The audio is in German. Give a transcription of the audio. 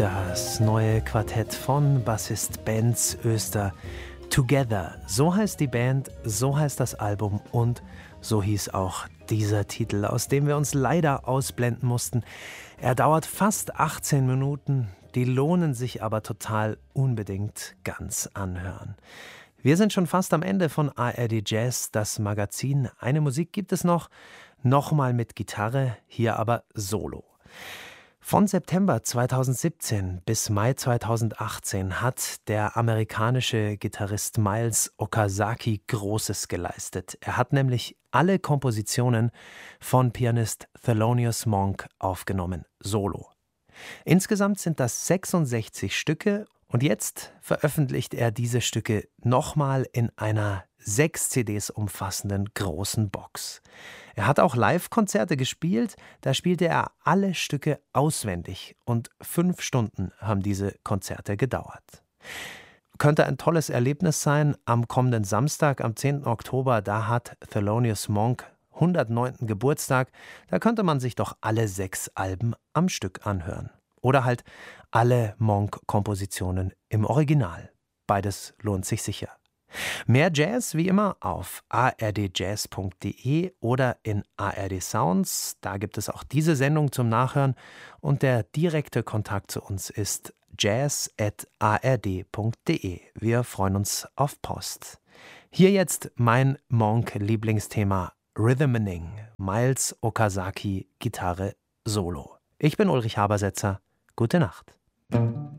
Das neue Quartett von Bassist Benz Oester. Together, so heißt die Band, so heißt das Album und so hieß auch dieser Titel, aus dem wir uns leider ausblenden mussten. Er dauert fast 18 Minuten, die lohnen sich aber total unbedingt ganz anhören. Wir sind schon fast am Ende von ARD Jazz, das Magazin. Eine Musik gibt es nochmal mit Gitarre, hier aber solo. Von September 2017 bis Mai 2018 hat der amerikanische Gitarrist Miles Okazaki Großes geleistet. Er hat nämlich alle Kompositionen von Pianist Thelonious Monk aufgenommen, solo. Insgesamt sind das 66 Stücke und jetzt veröffentlicht er diese Stücke nochmal in einer 6 CDs umfassenden großen Box. Er hat auch Live-Konzerte gespielt, da spielte er alle Stücke auswendig und 5 Stunden haben diese Konzerte gedauert. Könnte ein tolles Erlebnis sein. Am kommenden Samstag, am 10. Oktober, da hat Thelonious Monk 109. Geburtstag. Da könnte man sich doch alle 6 Alben am Stück anhören. Oder halt alle Monk-Kompositionen im Original. Beides lohnt sich sicher. Mehr Jazz wie immer auf ardjazz.de oder in ARD Sounds. Da gibt es auch diese Sendung zum Nachhören. Und der direkte Kontakt zu uns ist jazz@ard.de. Wir freuen uns auf Post. Hier jetzt mein Monk-Lieblingsthema Rhythmening, Miles Okazaki, Gitarre, Solo. Ich bin Ulrich Habersetzer. Gute Nacht.